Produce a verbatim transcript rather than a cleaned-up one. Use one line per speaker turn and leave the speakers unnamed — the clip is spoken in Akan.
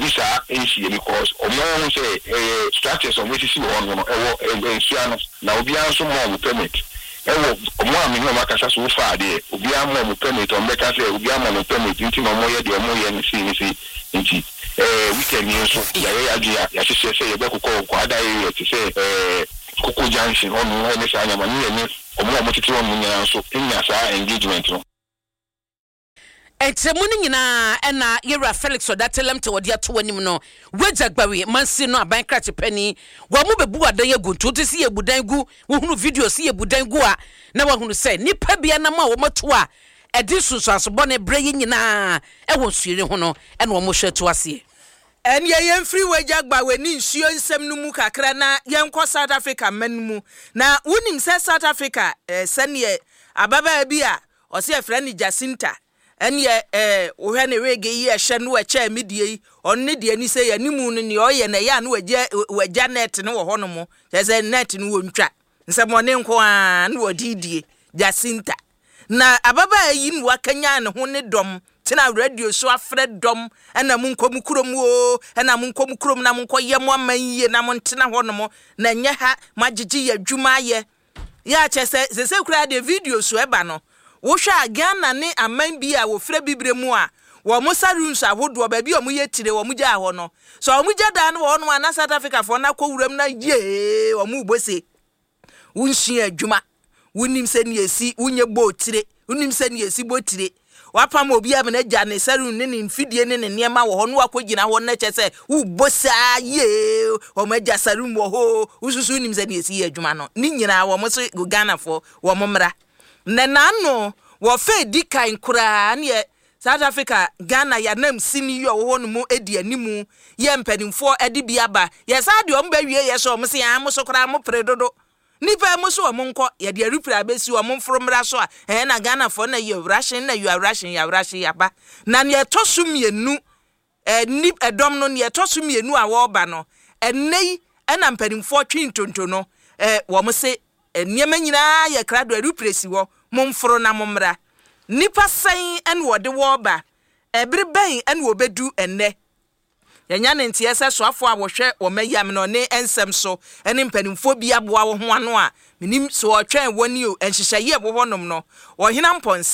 Nisa issue because Omo say eh structures of which is on no e Siano na obi anso mo permit e wo Omo ami no makasa so fa de obi am mo permit o meka say obi am mo permit nti no mo ye de mo ye ni si ni si nti eh weekend ni so ya ya ya ya se se ye be kokko ko ada ye ti say eh Koko Junction on no ni sa nyama ni ni Omo mo titi on nya so nya sa engagement no.
Etemu ni nyina ena Yera Felix Odatelem te wode ato anim no wejagbawe mansi no aban krache pani wa mu bebu adan agu nto te si ebudan gu wo hunu video si ebudan gu a na wa hunu se nipa bia na ma wo mato a edi susu asobɔ ne brɛ nyina e won suire ho no ena wo mo hweto ase
en ye yen free wejagbawe ni nsuo nsem no mu kakra na yen kɔ South Africa man mu na wonim se South Africa eh, sane ababa bi a ɔse afra ni Jacinta enye eh ohwe na wege yi ehye no eche medie onne de ani se yanimu no ne oye na ya no wagya wagya net no wo hono mo se net no wo ntwa nsɛmɔne nko a no odidie Jacinta na ababa yi no wakanya ne ho ne dom tina radio so afre dom na mun kom kurom o na mun kom kurom na mun koye mo amanyiye na mun tina hono mo na nye ha magigi ya dwuma ye ya chese se se kura de video so eba no wo hwa Ghana ne aman bi a wo frɛ bibre mu a wo mo sarunsu ahodo ba bi o mo yetire wo mo gya ho no so wo mo gya da no wo no na South Africa fo na kowuram na ye wo mo bose wunhia adwuma wunim se ne esi unye botire wunim se ne esi botire wapam obi am na gya ne sarun ne ne mfidie ne ne niema wo ho no akogina ho na kyese wo bosa ye wo mo gya sarun wo ho ususu wunim se ne esi adwuma no ni nyina wo mo so Ghana fo wo mo mra nenano wo fe dikan kura ne South Africa Ghana ya nam sini yo wo no mu edi animu ye mpanimfo edi biaba ye sa de o mba wie ye so mo se ya mo so kura mo predodo nipa mo so mo nko ye de rupra besi o mo mfromra so a eh na Ghana fo na ye Russian na you are Russian ya Russian ya ba na ne tosu mienu eh nip edom no ne tosu mienu a wo ba no enei na mpanimfo twintonto no eh wo mo se niema nyina ye krado rupresi wo momforo na momra nipa san en wode wo ba ebre ben en wo bedu enne yanya ne ntie se soafo a wo hwe wo mayam no ne ensem so ene mpanimfo bi aboa wo ho ano a minim so otwen woni o enhyehye ye bo honom no wo hena mponse